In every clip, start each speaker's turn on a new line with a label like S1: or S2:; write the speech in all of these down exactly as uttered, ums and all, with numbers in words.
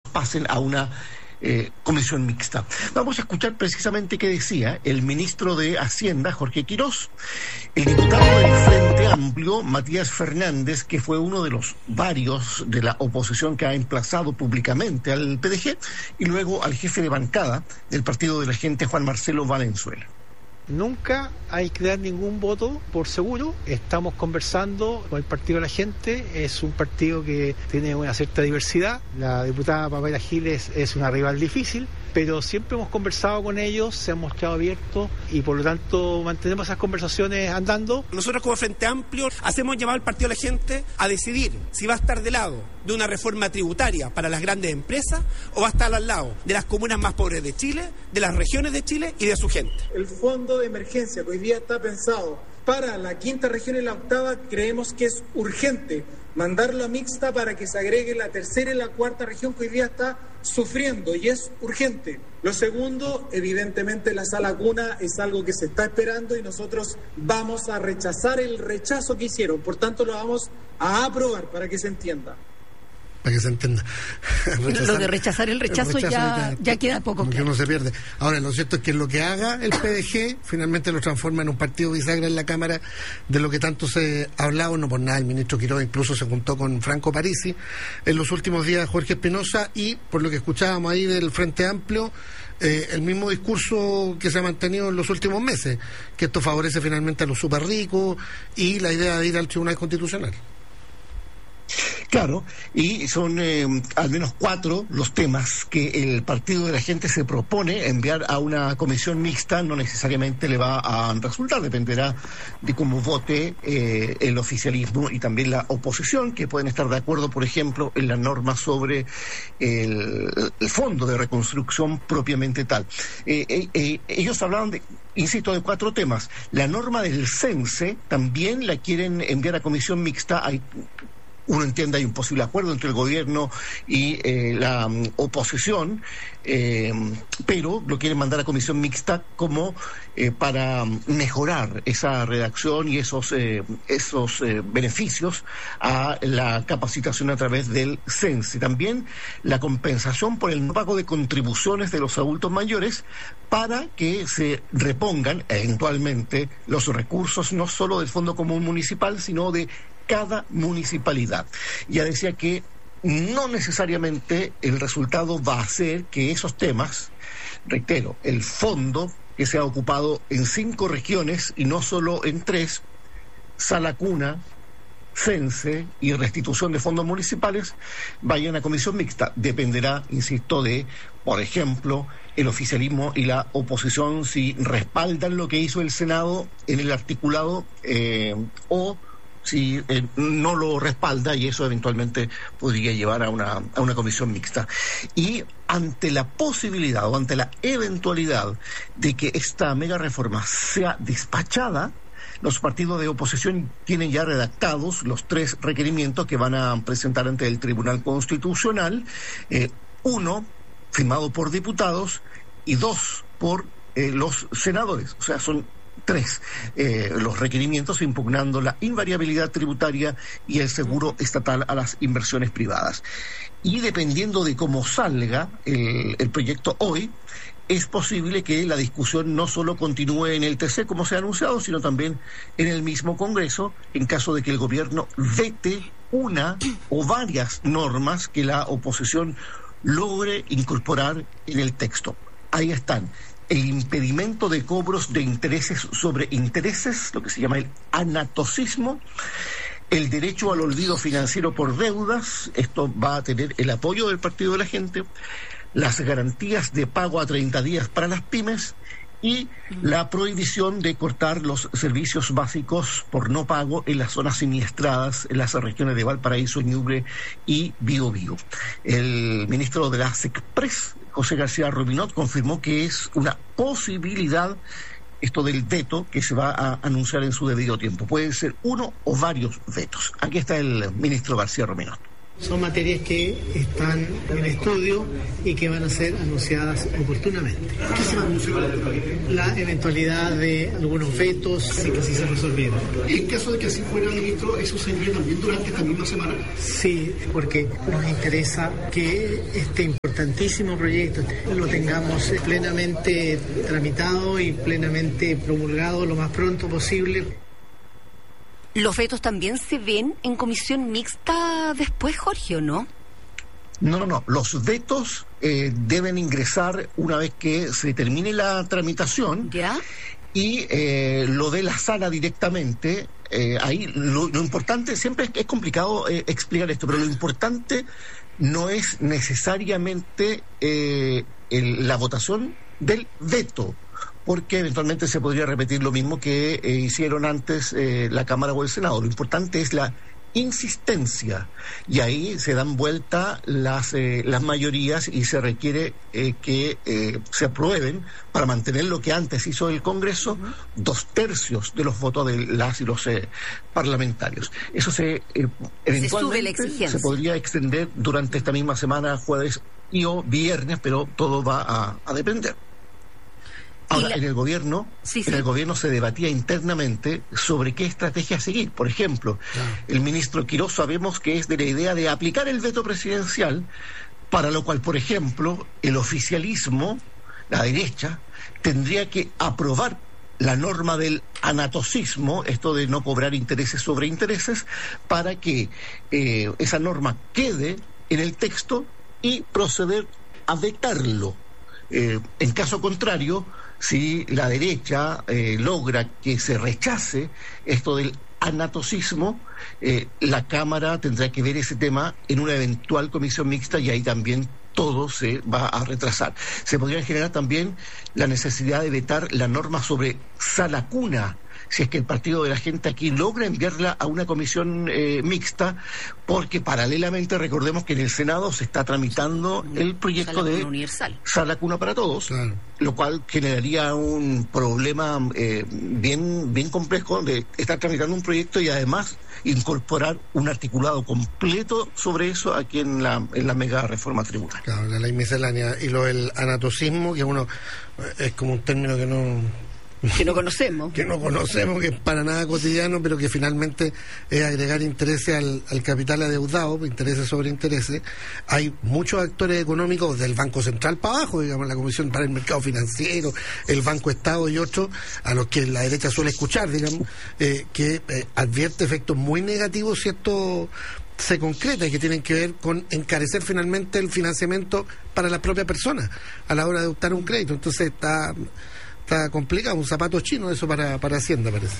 S1: pasen a una eh, comisión mixta. Vamos a escuchar precisamente qué decía el ministro de Hacienda, Jorge Quirós, el diputado del Frente Amplio, Matías Fernández, que fue uno de los varios de la oposición que ha emplazado públicamente al P D G, y luego al jefe de bancada del Partido de la Gente, Juan Marcelo Valenzuela.
S2: Nunca hay que dar ningún voto por seguro. Estamos conversando con el Partido de la Gente. Es un partido que tiene una cierta diversidad. La diputada Pamela Giles es una rival difícil, pero siempre hemos conversado con ellos, se han mostrado abiertos y por lo tanto mantenemos esas conversaciones andando.
S3: Nosotros como Frente Amplio hacemos llamar al Partido de la Gente a decidir si va a estar del lado de una reforma tributaria para las grandes empresas o va a estar al lado de las comunas más pobres de Chile, de las regiones de Chile y de su gente.
S4: El fondo de emergencia que hoy día está pensado para la quinta región y la octava, creemos que es urgente mandarlo a mixta para que se agregue la tercera y la cuarta región que hoy día está sufriendo, y es urgente. Lo segundo, evidentemente la sala cuna es algo que se está esperando y nosotros vamos a rechazar el rechazo que hicieron, por tanto lo vamos a aprobar para que se entienda.
S5: Para que se entienda.
S6: Rechazar, lo de rechazar el rechazo, el rechazo ya, ya, ya queda poco claro.
S5: Que uno se pierde. Ahora, lo cierto es que lo que haga el P D G finalmente lo transforma en un partido bisagra en la Cámara, de lo que tanto se ha hablado. No por nada, el ministro Quirós incluso se juntó con Franco Parisi en los últimos días, Jorge Espinosa, y por lo que escuchábamos ahí del Frente Amplio, eh, el mismo discurso que se ha mantenido en los últimos meses, que esto favorece finalmente a los súper ricos y la idea de ir al Tribunal Constitucional.
S1: Claro, y son eh, al menos cuatro los temas que el Partido de la Gente se propone enviar a una comisión mixta. No necesariamente le va a resultar, dependerá de cómo vote eh, el oficialismo y también la oposición, que pueden estar de acuerdo, por ejemplo, en la norma sobre el, el fondo de reconstrucción propiamente tal. Eh, eh, eh, ellos hablaban de, insisto, de cuatro temas. La norma del CENSE también la quieren enviar a comisión mixta. Hay Uno entiende, hay un posible acuerdo entre el gobierno y eh, la um, oposición, eh, pero lo quieren mandar a comisión mixta como eh, para mejorar esa redacción y esos eh, esos eh, beneficios a la capacitación a través del CENSE. También la compensación por el no pago de contribuciones de los adultos mayores para que se repongan eventualmente los recursos no solo del Fondo Común Municipal, sino de cada municipalidad. Ya decía que no necesariamente el resultado va a ser que esos temas, reitero, el fondo que se ha ocupado en cinco regiones y no solo en tres, sala cuna, CENSE y restitución de fondos municipales, vayan a comisión mixta. Dependerá, insisto, de, por ejemplo, el oficialismo y la oposición, si respaldan lo que hizo el Senado en el articulado eh, o si eh, no lo respalda, y eso eventualmente podría llevar a una, a una comisión mixta. Y ante la posibilidad o ante la eventualidad de que esta mega reforma sea despachada, los partidos de oposición tienen ya redactados los tres requerimientos que van a presentar ante el Tribunal Constitucional, eh, uno firmado por diputados y dos por eh, los senadores. O sea, son tres eh, los requerimientos impugnando la invariabilidad tributaria y el seguro estatal a las inversiones privadas. Y dependiendo de cómo salga el, el proyecto hoy, es posible que la discusión no solo continúe en el T C como se ha anunciado, sino también en el mismo Congreso, en caso de que el gobierno vete una o varias normas que la oposición logre incorporar en el texto. Ahí están: el impedimento de cobros de intereses sobre intereses, lo que se llama el anatocismo, el derecho al olvido financiero por deudas, esto va a tener el apoyo del Partido de la Gente, las garantías de pago a treinta días para las pymes y la prohibición de cortar los servicios básicos por no pago en las zonas siniestradas, en las regiones de Valparaíso, Ñuble y Biobío. El ministro de la SECPRES, José García Rovinot, confirmó que es una posibilidad esto del veto que se va a anunciar en su debido tiempo. Pueden ser uno o varios vetos. Aquí está el ministro García Rovinot.
S2: Son materias que están en estudio y que van a ser anunciadas oportunamente.
S7: ¿Qué se va a anunciar?
S2: La eventualidad de algunos vetos si que así se resolvieran.
S7: En caso de que así fuera, ministro, ¿eso sería también durante esta misma semana?
S2: Sí, porque nos interesa que este importantísimo proyecto lo tengamos plenamente tramitado y plenamente promulgado lo más pronto posible.
S6: ¿Los vetos también se ven en comisión mixta después, Jorge, o no?
S1: No, no, no. Los vetos eh, deben ingresar una vez que se termine la tramitación.
S6: ¿Ya?
S1: Y eh, lo de la sala directamente, eh, ahí lo, lo importante, siempre es, es complicado eh, explicar esto, pero lo importante no es necesariamente eh, el, la votación del veto, porque eventualmente se podría repetir lo mismo que eh, hicieron antes eh, la Cámara o el Senado. Lo importante es la insistencia, y ahí se dan vuelta las eh, las mayorías y se requiere eh, que eh, se aprueben, para mantener lo que antes hizo el Congreso, uh-huh. dos tercios de los votos de las y los eh, parlamentarios. Eso se eh, eventualmente se, se podría extender durante esta misma semana, jueves y o viernes, pero todo va a, a depender. Ahora, la... en el gobierno, sí, sí. en el gobierno se debatía internamente sobre qué estrategia seguir. Por ejemplo, yeah. el ministro Quirós sabemos que es de la idea de aplicar el veto presidencial, para lo cual, por ejemplo, el oficialismo, la derecha, tendría que aprobar la norma del anatocismo, esto de no cobrar intereses sobre intereses, para que eh, esa norma quede en el texto y proceder a vetarlo. Eh, en caso contrario, si la derecha eh, logra que se rechace esto del anatocismo, eh, la Cámara tendrá que ver ese tema en una eventual comisión mixta, y ahí también todo se va a retrasar. Se podría generar también la necesidad de vetar la norma sobre sala cuna, si es que el Partido de la Gente aquí logra enviarla a una comisión eh, mixta, porque paralelamente recordemos que en el Senado se está tramitando el proyecto
S6: sala
S1: de
S6: universal.
S1: Sala Cuna para Todos, claro. Lo cual generaría un problema eh, bien, bien complejo de estar tramitando un proyecto y además incorporar un articulado completo sobre eso aquí en la, en la mega reforma tributaria.
S5: Claro, la ley miscelánea. Y lo del anatocismo, que uno es como un término que no...
S6: que no conocemos.
S5: que no conocemos, que es para nada cotidiano, pero que finalmente es agregar intereses al, al capital adeudado, intereses sobre intereses. Hay muchos actores económicos del Banco Central para abajo, digamos, la Comisión para el Mercado Financiero, el Banco Estado y otros, a los que la derecha suele escuchar, digamos, eh, que eh, advierte efectos muy negativos si esto se concreta, y que tienen que ver con encarecer finalmente el financiamiento para la propia persona a la hora de optar un crédito. Entonces está... Está complicado, un zapato chino eso para, para Hacienda, parece.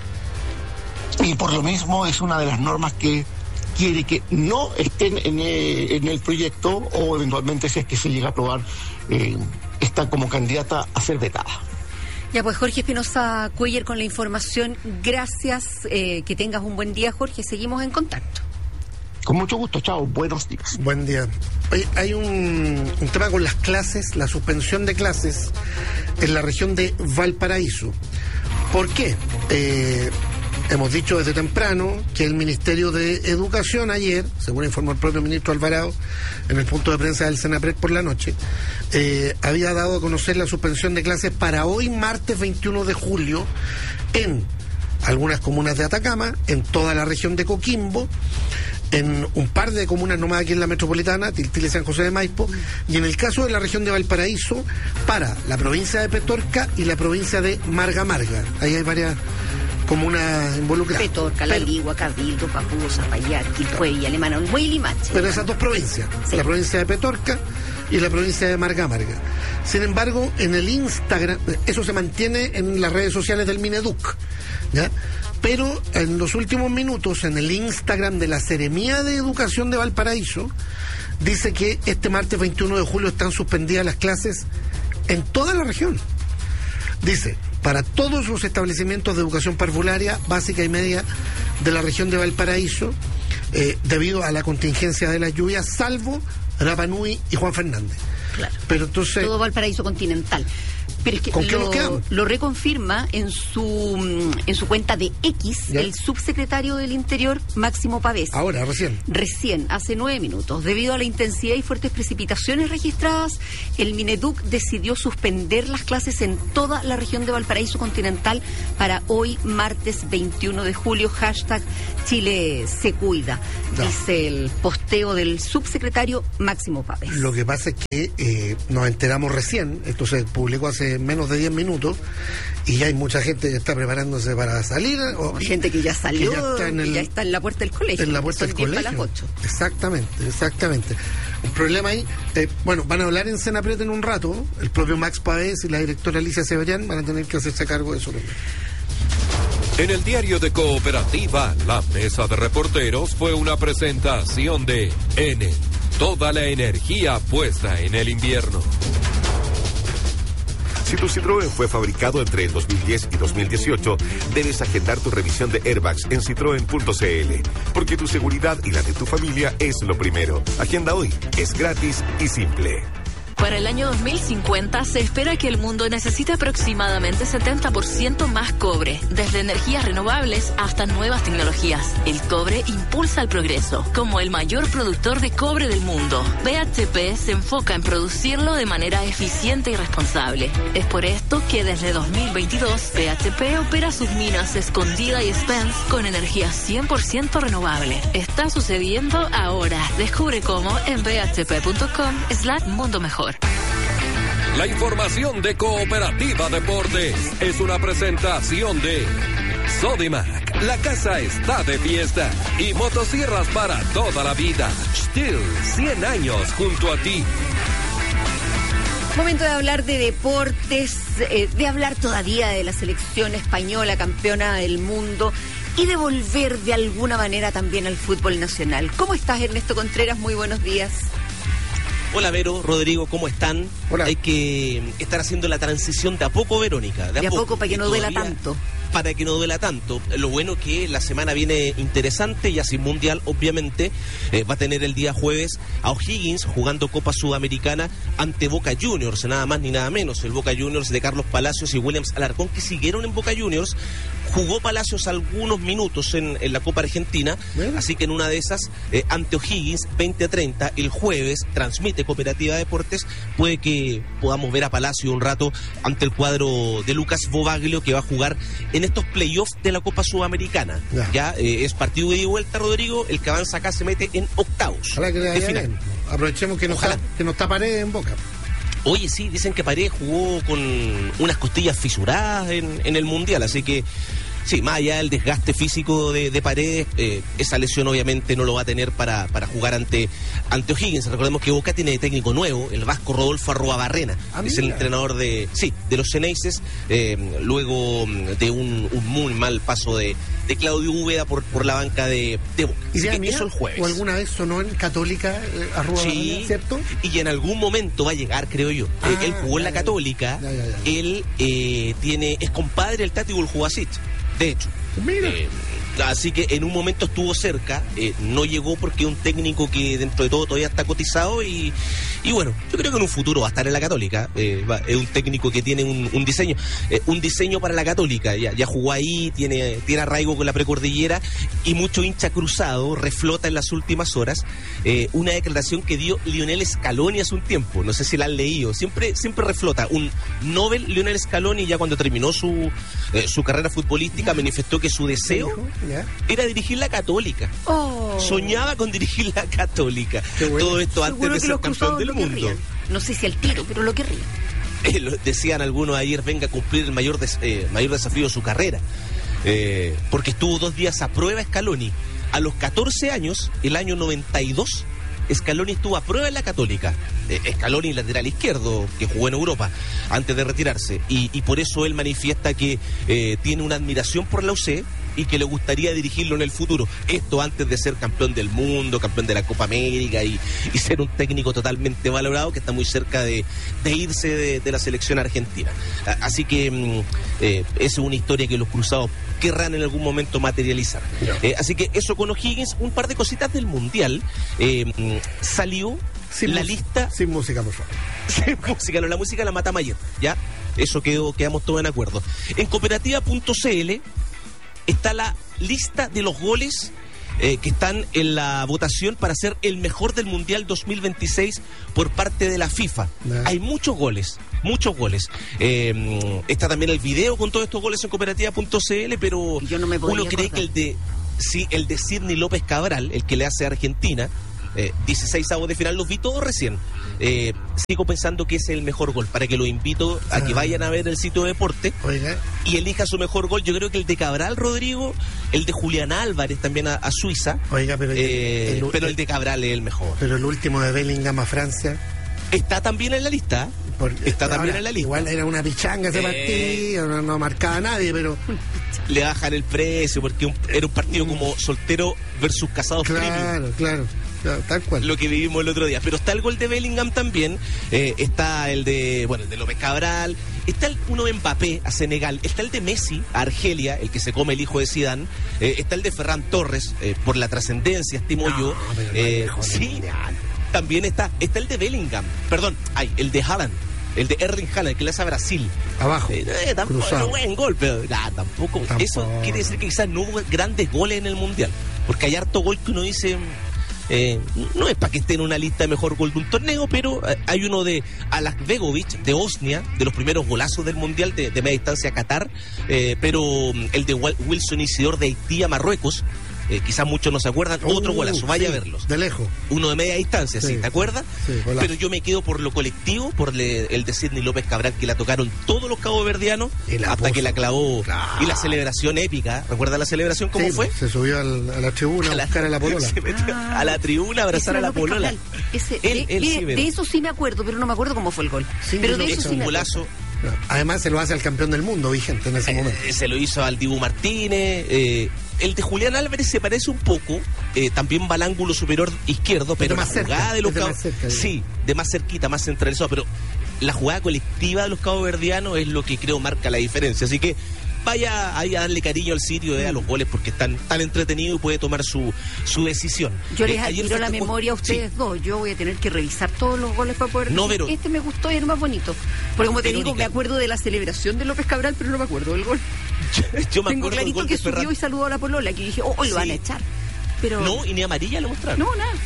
S1: Y por lo mismo es una de las normas que quiere que no estén en el, en el proyecto, o eventualmente, si es que se llega a aprobar, eh, está como candidata a ser vetada.
S6: Ya pues, Jorge Espinosa Cuellar con la información. Gracias, eh, que tengas un buen día, Jorge. Seguimos en contacto.
S1: Con mucho gusto, chao, buenos días.
S5: Buen día. Oye, hay un, un tema con las clases, la suspensión de clases en la región de Valparaíso. ¿Por qué? Eh, hemos dicho desde temprano que el Ministerio de Educación ayer, según informó el propio ministro Alvarado en el punto de prensa del Senapred por la noche, eh, había dado a conocer la suspensión de clases para hoy, martes veintiuno de julio, en algunas comunas de Atacama, en toda la región de Coquimbo, en un par de comunas nomás aquí en la metropolitana, Tiltil y San José de Maipo, y en el caso de la región de Valparaíso, para la provincia de Petorca y la provincia de Marga Marga. Ahí hay varias comunas involucradas.
S6: Petorca, La Ligua, Cabildo, Papúa, Zapallar, Quilpué, Alemana, Olmué y Limache.
S5: Pero esas dos provincias, sí. La provincia de Petorca y la provincia de Marga Marga. Sin embargo, en el Instagram, eso se mantiene en las redes sociales del Mineduc, ¿ya? Pero en los últimos minutos, en el Instagram de la Seremía de Educación de Valparaíso, dice que este martes veintiuno de julio están suspendidas las clases en toda la región. Dice, para todos los establecimientos de educación parvularia, básica y media de la región de Valparaíso, eh, debido a la contingencia de las lluvias, salvo Rapa Nui y Juan Fernández.
S6: Claro.
S5: Pero entonces...
S6: todo Valparaíso continental. Pero es que
S5: ¿con qué
S6: lo,
S5: nos quedamos?
S6: lo reconfirma en su en su cuenta de X
S5: ¿Ya?
S6: el subsecretario del Interior, Máximo Pavés.
S5: Ahora, recién.
S6: Recién, hace nueve minutos. Debido a la intensidad y fuertes precipitaciones registradas, el Mineduc decidió suspender las clases en toda la región de Valparaíso continental para hoy, martes veintiuno de julio. Hashtag Chile se cuida,
S5: Ya.
S6: dice el posteo del subsecretario Máximo Pavés.
S5: Lo que pasa es que eh, nos enteramos recién, esto se publicó hace menos de diez minutos, y ya hay mucha gente que está preparándose para salir. O,
S6: Gente que ya salió,
S5: que ya está en, el,
S6: que ya está en la puerta del colegio.
S5: en la puerta
S6: Son
S5: del
S6: diez
S5: colegio.
S6: para las ocho.
S5: Exactamente, exactamente. Un problema ahí, eh, bueno, van a hablar en Senapret en un rato, el propio Max Pavés y la directora Alicia Severian van a tener que hacerse cargo de eso también.
S8: En el diario de Cooperativa, la mesa de reporteros fue una presentación de N. Toda la energía puesta en el invierno.
S9: Si tu Citroën fue fabricado entre el dos mil diez y dos mil dieciocho, debes agendar tu revisión de airbags en citroen punto c l, porque tu seguridad y la de tu familia es lo primero. Agenda hoy, es gratis y simple.
S10: Para el año dos mil cincuenta se espera que el mundo necesite aproximadamente setenta por ciento más cobre, desde energías renovables hasta nuevas tecnologías. El cobre impulsa el progreso. Como el mayor productor de cobre del mundo, B H P se enfoca en producirlo de manera eficiente y responsable. Es por esto que desde dos mil veintidós B H P opera sus minas Escondida y Spence con energía cien por ciento renovable. Está sucediendo ahora. Descubre cómo en b h p punto com slash mundo mejor.
S8: La información de Cooperativa Deportes es una presentación de Sodimac, la casa está de fiesta, y motosierras para toda la vida. Stihl, cien años junto a ti.
S6: Momento de hablar de deportes, eh, de hablar todavía de la selección española, campeona del mundo, y de volver de alguna manera también al fútbol nacional. ¿Cómo estás, Ernesto Contreras? Muy buenos días.
S11: Hola, Vero, Rodrigo, ¿cómo están?
S5: Hola.
S11: Hay que estar haciendo la transición de a poco, Verónica.
S6: De a poco, para que
S11: Y
S6: no duela
S11: todavía-
S6: tanto.
S11: Para que no duela tanto. Lo bueno que la semana viene interesante, ya sin mundial, obviamente. Eh, va a tener el día jueves a O'Higgins jugando Copa Sudamericana ante Boca Juniors, nada más ni nada menos. El Boca Juniors de Carlos Palacios y Williams Alarcón, que siguieron en Boca Juniors. Jugó Palacios algunos minutos en, en la Copa Argentina,
S5: Bien.
S11: así que en una de esas, eh, ante O'Higgins, veinte a treinta, el jueves, transmite Cooperativa Deportes. Puede que podamos ver a Palacio un rato ante el cuadro de Lucas Bobaglio, que va a jugar en estos playoffs de la Copa Sudamericana.
S5: Ya.
S11: Ya, eh, es partido de ida y vuelta, Rodrigo. El que avanza acá se mete en octavos.
S5: Ojalá que le
S11: de
S5: vaya
S11: final.
S5: bien. Aprovechemos que no,
S11: Ojalá.
S5: está, que no está Paredes en Boca.
S11: Oye, sí, dicen que Paredes jugó con unas costillas fisuradas en, en el Mundial, así que sí, más allá del desgaste físico de, de Paredes, eh, esa lesión obviamente no lo va a tener para, para jugar ante, ante O'Higgins. Recordemos que Boca tiene técnico nuevo, el vasco Rodolfo Arruabarrena,
S5: Ah,
S11: es el
S5: mira.
S11: entrenador de, sí, de los Ceneices, eh, luego de un, un muy mal paso de, de Claudio Úbeda por, por la banca de, de Boca. Así
S5: ¿Idea
S11: que
S5: mía?
S11: eso el jueves.
S5: ¿O alguna vez sonó en Católica eh, Arrua
S11: Sí,
S5: Barrena, ¿cierto?
S11: y en algún momento va a llegar, creo yo.
S5: Ah,
S11: Eh, él jugó en la
S5: ya, ya.
S11: Católica,
S5: Ya, ya, ya.
S11: él eh, tiene es compadre del Tati Buljubasic, de hecho.
S5: Mira.
S11: Eh, así que en un momento estuvo cerca, eh, no llegó porque es un técnico que dentro de todo todavía está cotizado y, y bueno, yo creo que en un futuro va a estar en la Católica. Eh, va- es un técnico que tiene un, un diseño, eh, un diseño para la Católica. Ya, ya jugó ahí, tiene, tiene arraigo con la precordillera y mucho hincha cruzado reflota en las últimas horas eh, una declaración que dio Lionel Scaloni hace un tiempo. No sé si la han leído. Siempre, siempre reflota un Nobel Lionel Scaloni, ya cuando terminó su, eh, su carrera futbolística, manifestó que su deseo
S5: Dijo, ya.
S11: era dirigir la Católica.
S6: Oh.
S11: Soñaba con dirigir la Católica.
S5: Qué bueno.
S11: Todo esto antes
S6: Seguro
S11: de
S6: que
S11: ser
S6: los
S11: campeón
S6: cruzados
S11: del
S6: lo
S11: mundo.
S6: querrían. No sé si al tiro, pero lo querrían.
S11: Eh, lo decían algunos ayer, venga a cumplir el mayor, des- eh, mayor desafío de su carrera. Eh, porque estuvo dos días a prueba Scaloni. A los catorce años, el año noventa y dos, Scaloni estuvo a prueba en la Católica. Eh, Scaloni, lateral izquierdo, que jugó en Europa antes de retirarse. Y, y por eso él manifiesta que eh, tiene una admiración por la U C y que le gustaría dirigirlo en el futuro. Esto antes de ser campeón del mundo, campeón de la Copa América y, y ser un técnico totalmente valorado que está muy cerca de, de irse de, de la selección argentina. A- Así que mm, eh, esa es una historia que los cruzados querrán en algún momento materializar. Eh, así que eso con O'Higgins, un par de cositas del Mundial. Eh, mm, salió
S5: sin
S11: la
S5: música,
S11: lista...
S5: Sin música, por favor.
S11: Sin música, no, la música la mata Mayer, ¿ya? Eso quedó, quedamos todos en acuerdo. En cooperativa punto c l está la lista de los goles eh, que están en la votación para ser el mejor del Mundial dos mil veintiséis por parte de la FIFA. Nah. Hay muchos goles, muchos goles. Eh, está también el video con todos estos goles en cooperativa punto c l, pero
S6: Yo no me
S11: uno cree
S6: acordar.
S11: que el de, sí, el de Sidney López Cabral, el que le hace a Argentina, Eh, dieciséis avos de final, los vi todos recién. Eh, sigo pensando que es el mejor gol, para que los invito a que vayan a ver el sitio de deporte.
S5: Oiga.
S11: Y elija su mejor gol. Yo creo que el de Cabral, Rodrigo, el de Julián Álvarez también a, a Suiza.
S5: Oiga, pero,
S11: eh,
S5: el, el,
S11: pero el de Cabral es el mejor.
S5: Pero el último de Bellingham a Francia
S11: está también en la lista.
S5: Porque,
S11: está también
S5: ahora,
S11: en la lista.
S5: Igual era una pichanga ese eh, partido, no, no marcaba a nadie, pero
S11: le bajan el precio porque un, era un partido como soltero versus casados
S5: claro,
S11: premium.
S5: Claro, claro, tal cual.
S11: Lo que vivimos el otro día. Pero está el gol de Bellingham también, eh, está el de, bueno, el de López Cabral, está el, uno de Mbappé a Senegal, está el de Messi a Argelia, el que se come el hijo de Zidane, eh, está el de Ferran Torres, eh, por la trascendencia, estimo
S5: no,
S11: yo.
S5: Pero no
S11: eh,
S5: sí,
S11: también está, está el de Bellingham, perdón, ay, el de Haaland. El de Erling Haaland, que le hace a Brasil.
S5: Abajo.
S11: Eh, eh, tampoco es un buen gol, pero nah, tampoco. tampoco. Eso quiere decir que quizás no hubo grandes goles en el Mundial. Porque hay harto gol que uno dice... Eh, no es para que esté en una lista de mejor gol de un torneo, pero eh, hay uno de Alakbegovic, de Bosnia, de los primeros golazos del Mundial de, de media distancia a Qatar. Eh, pero el de Wilson Isidor de Haití a Marruecos. Eh, quizás muchos no se acuerdan, uh, otro golazo, vaya
S5: sí,
S11: a verlos.
S5: De lejos.
S11: Uno de media distancia, sí, ¿sí? ¿Te acuerdas?
S5: Sí,
S11: pero yo me quedo por lo colectivo, por le, el de Sidney López Cabral, que la tocaron todos los caboverdianos hasta puso. que la clavó. Claro. Y la celebración épica, ¿recuerda la celebración cómo sí, fue?
S5: Se subió al, a la tribuna a, a buscar a la polola.
S11: Se metió ah, a la tribuna a abrazar a la
S6: López
S11: polola.
S6: Ese,
S11: él,
S6: de,
S11: él
S6: de,
S11: sí,
S6: de eso sí me acuerdo, pero no me acuerdo cómo fue el gol.
S5: Sí,
S6: pero de
S11: es
S6: eso
S11: un
S6: sí me
S11: golazo.
S6: acuerdo.
S5: Además se lo hace al campeón del mundo vigente en ese
S11: eh,
S5: momento.
S11: Se lo hizo al Dibu Martínez. Eh, el de Julián Álvarez se parece un poco, eh, también va al ángulo superior izquierdo, pero
S5: más
S11: la jugada
S5: cerca,
S11: de los
S5: de
S11: cabo...
S5: más cerca,
S11: sí, de más cerquita, más centralizado, pero la jugada colectiva de los caboverdianos es lo que creo marca la diferencia. Así que vaya ahí a darle cariño al sitio, eh, a los goles, porque están tan entretenidos y puede tomar su, su decisión.
S6: Yo les
S11: eh,
S6: admiro la memoria a ustedes sí. dos. Yo voy a tener que revisar todos los goles para poder
S11: no,
S6: decir,
S11: pero...
S6: este me gustó y era más bonito. Porque como te
S11: Verónica.
S6: digo, me acuerdo de la celebración de López Cabral, pero no me acuerdo del gol.
S11: Yo, yo me
S6: Tengo
S11: acuerdo
S6: clarito
S11: gol
S6: que
S11: de
S6: subió
S11: Ferran...
S6: y saludó a la polola, que dije, oh, hoy lo sí. van a echar. Pero...
S11: No, y ni amarilla lo mostraron.
S6: No, nada.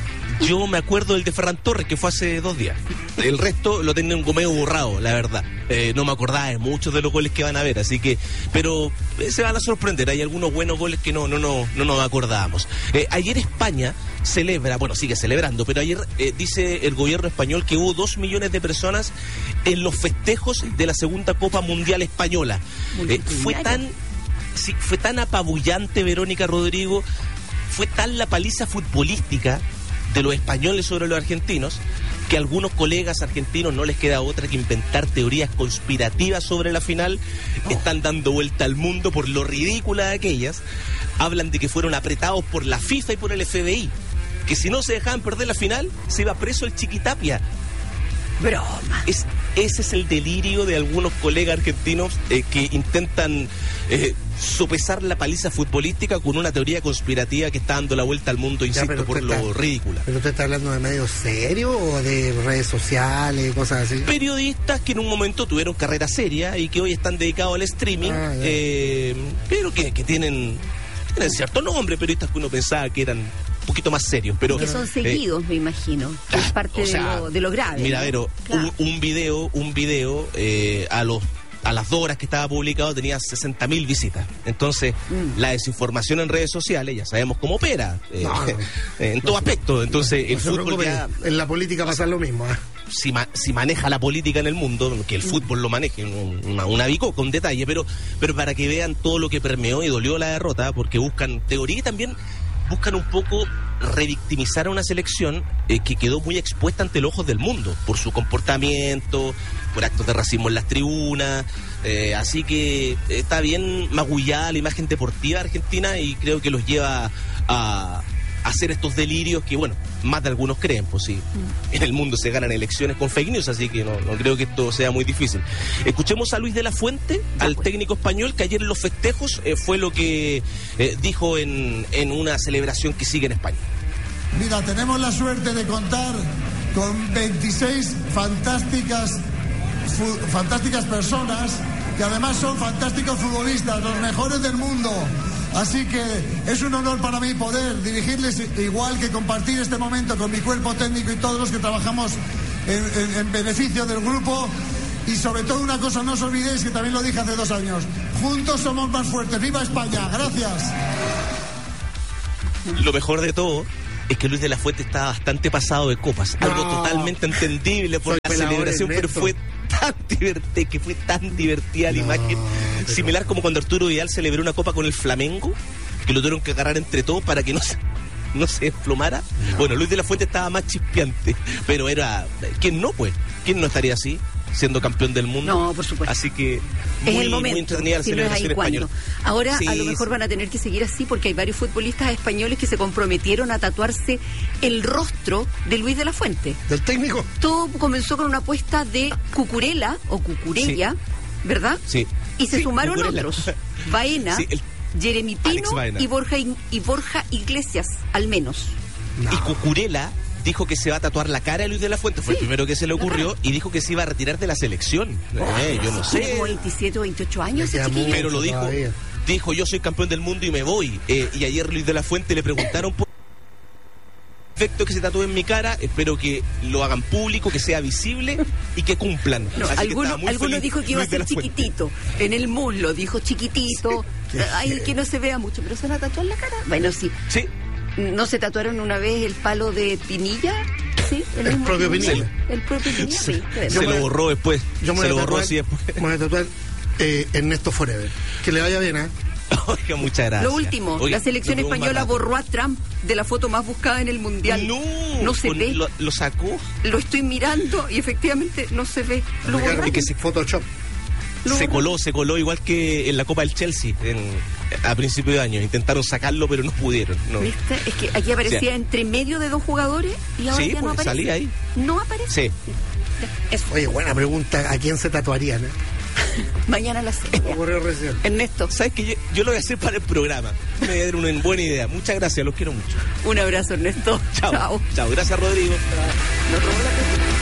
S11: Yo me acuerdo del de Ferran Torres, que fue hace dos días. El resto lo tenía un gomeo borrado, la verdad. Eh, no me acordaba de muchos de los goles que van a ver, así que... Pero eh, se van a sorprender, hay algunos buenos goles que no, no, no, no nos acordábamos. Eh, ayer España celebra, bueno, sigue celebrando, pero ayer eh, dice el gobierno español que hubo dos millones de personas en los festejos de la segunda Copa Mundial Española. Eh, fue tan... Sí, fue tan apabullante, Verónica, Rodrigo, fue tan la paliza futbolística de los españoles sobre los argentinos, que a algunos colegas argentinos no les queda otra que inventar teorías conspirativas sobre la final. Oh. Están dando vuelta al mundo por lo ridícula de aquellas. Hablan de que fueron apretados por la FIFA y por el F B I, que si no se dejaban perder la final, se iba preso el Chiquitapia.
S6: Broma.
S11: Es, ese es el delirio de algunos colegas argentinos eh, que intentan eh, sopesar la paliza futbolística con una teoría conspirativa que está dando la vuelta al mundo, insisto, ya, por lo está, ridícula.
S5: ¿Pero usted está hablando de medios serios o de redes sociales, cosas así?
S11: Periodistas que en un momento tuvieron carrera seria y que hoy están dedicados al streaming, ah, eh, pero que, que tienen, tienen cierto nombre, periodistas que uno pensaba que eran un poquito más serios, pero
S6: que son seguidos, eh, me imagino, que es parte, o sea, de, lo, de lo grave.
S11: Mira,
S6: ¿no?
S11: Vero, claro. un, un video, un video eh, a los a las dos horas que estaba publicado tenía sesenta mil visitas. Entonces, mm. la desinformación en redes sociales, ya sabemos cómo opera, eh, no, no, en no, todo aspecto. Entonces, no, el fútbol ya...
S5: En la política pasa lo mismo, ¿eh?
S11: Si, ma, si maneja la política en el mundo, que el fútbol lo maneje, una, una bicoca, un detalle, pero, pero para que vean todo lo que permeó y dolió la derrota, porque buscan teoría y también buscan un poco revictimizar a una selección eh, que quedó muy expuesta ante los ojos del mundo por su comportamiento, por actos de racismo en las tribunas, eh, así que está bien magullada la imagen deportiva argentina y creo que los lleva a hacer estos delirios que, bueno, más de algunos creen, pues sí, mm. en el mundo se ganan elecciones con fake news, así que no, no creo que esto sea muy difícil. Escuchemos a Luis de la Fuente, ya al pues. técnico español, que ayer en los festejos eh, fue lo que eh, dijo en, en una celebración que sigue en España.
S12: Mira, tenemos la suerte de contar con veintiséis fantásticas, fu- fantásticas personas que además son fantásticos futbolistas, los mejores del mundo. Así que es un honor para mí poder dirigirles, igual que compartir este momento con mi cuerpo técnico y todos los que trabajamos en, en, en beneficio del grupo. Y sobre todo una cosa, no os olvidéis que también lo dije hace dos años, juntos somos más fuertes. ¡Viva España! Gracias.
S11: Lo mejor de todo es que Luis de la Fuente estaba bastante pasado de copas, no. Algo totalmente entendible por Soy la celebración, pero fue tan divertida, que fue tan divertida la no, imagen, pero... similar como cuando Arturo Vidal celebró una copa con el Flamengo, que lo tuvieron que agarrar entre todos para que no se, no se desplomara. No. Bueno, Luis de la Fuente estaba más chispeante, pero era... ¿Quién no, pues? ¿Quién no estaría así? Siendo campeón del mundo.
S6: No, por supuesto.
S11: Así que muy,
S6: es el momento,
S11: muy entretenida la
S6: si
S11: celebración
S6: no es ahí
S11: española.
S6: Ahora
S11: sí,
S6: a lo mejor van a tener que seguir así porque hay varios futbolistas españoles que se comprometieron a tatuarse el rostro de Luis de la Fuente.
S5: ¿Del técnico?
S6: Todo comenzó con una apuesta de Cucurella o Cucurella, sí. ¿verdad?
S11: Sí.
S6: Y se
S11: sí,
S6: sumaron
S11: Cucurella.
S6: otros. Baena, sí, el... Jeremy Pino y Borja, y Borja Iglesias, al menos.
S11: No. Y Cucurella dijo que se va a tatuar la cara de Luis de la Fuente, fue sí, el primero que se le ocurrió, y dijo que se iba a retirar de la selección. Oh, eh, yo no sé.
S6: Tiene veintisiete o veintiocho años ese chiquillo.
S11: Pero lo dijo, todavía. dijo, yo soy campeón del mundo y me voy. Eh, y ayer Luis de la Fuente le preguntaron por efecto que se tatúe en mi cara, espero que lo hagan público, que sea visible y que cumplan.
S6: No, alguno alguno dijo que iba a ser chiquitito, en el muslo, dijo chiquitito, sí. Ay, que no se vea mucho, pero se van a tatuar la cara. Bueno, sí.
S11: Sí.
S6: ¿No se tatuaron una vez el palo de Pinilla? Sí, el,
S5: el propio Pinilla.
S6: El propio Pinilla, sí. sí
S11: se lo borró después.
S5: Yo me
S11: se lo
S5: tatuar,
S11: borró así después.
S5: Me voy a tatuar eh, Ernesto Forever. Que le vaya bien, ¿eh?
S11: Oiga, muchas gracias.
S6: Lo último, Oiga, la selección española borró a Trump de la foto más buscada en el Mundial.
S11: No,
S6: no se ve.
S11: Lo, lo sacó.
S6: Lo estoy mirando y efectivamente no se ve. Lo
S5: y que se Photoshop.
S11: Se coló, se coló igual que en la Copa del Chelsea en, a principio de año. Intentaron sacarlo, pero no pudieron. No.
S6: ¿Viste? Es que aquí aparecía o sea, entre medio de dos jugadores y ahora
S11: sí,
S6: ya no aparece.
S11: Salía ahí.
S6: No aparece.
S11: Sí.
S6: Eso.
S5: Oye, buena pregunta. ¿A quién se tatuarían? Eh?
S6: Mañana a las seis. Ernesto.
S11: ¿Sabes qué? Yo, yo lo voy a hacer para el programa. Me voy a dar una buena idea. Muchas gracias, los quiero mucho.
S6: Un abrazo, Ernesto.
S11: Chao.
S6: Chao.
S11: Chao. Gracias, Rodrigo.
S6: Nos robó la pregunta.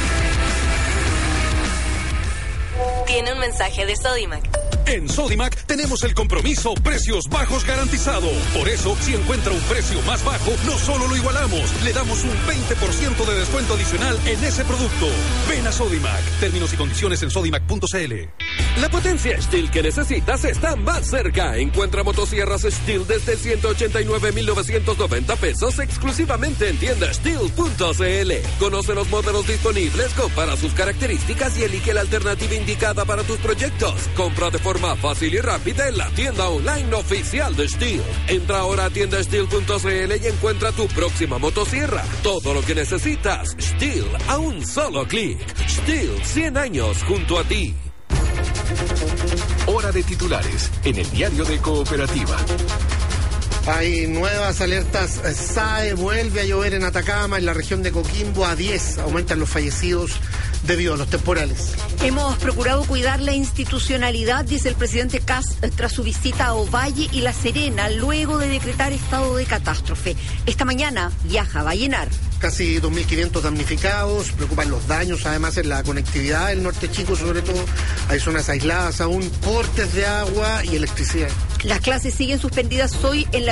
S10: Tiene un mensaje de Sodimac.
S13: En Sodimac tenemos el compromiso precios bajos garantizado. Por eso, si encuentra un precio más bajo, no solo lo igualamos, le damos un veinte por ciento de descuento adicional en ese producto. Ven a Sodimac. Términos y condiciones en sodimac punto c l.
S8: La potencia Stihl que necesitas está más cerca. Encuentra motosierras Stihl desde ciento ochenta y nueve mil novecientos noventa pesos exclusivamente en tienda stihl punto c l. Conoce los modelos disponibles, compara sus características y elige la alternativa indicada para tus proyectos. Compra de forma más fácil y rápida en la tienda online oficial de Stihl. Entra ahora a tienda stihl punto c l y encuentra tu próxima motosierra. Todo lo que necesitas, Stihl a un solo clic. Stihl, cien años junto a ti.
S9: Hora de titulares en el diario de Cooperativa.
S5: Hay nuevas alertas. S A E vuelve a llover en Atacama, en la región de Coquimbo a diez. Aumentan los fallecidos debido a los temporales.
S6: Hemos procurado cuidar la institucionalidad, dice el presidente Kast, tras su visita a Ovalle y La Serena, luego de decretar estado de catástrofe. Esta mañana viaja a Vallenar.
S5: Casi dos mil quinientos damnificados, preocupan los daños además en la conectividad del norte chico, sobre todo hay zonas aisladas aún, cortes de agua y electricidad.
S6: Las clases siguen suspendidas hoy en la